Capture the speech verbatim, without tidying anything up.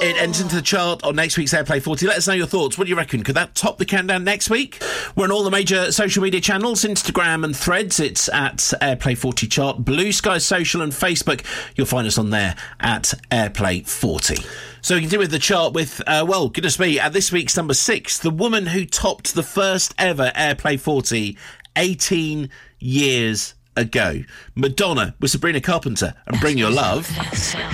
It enters into the chart on next week's Airplay forty. Let us know your thoughts. What do you reckon? Could that top the countdown next week? We're on all the major social media channels, Instagram and Threads. It's at Airplay forty Chart. Blue Sky Social and Facebook. You'll find us on there at Airplay forty. So we can do with the chart with, uh, well, goodness me, at this week's number six, the woman who topped the first ever Airplay forty eighteen years ago. Madonna with Sabrina Carpenter and Bring Your Love.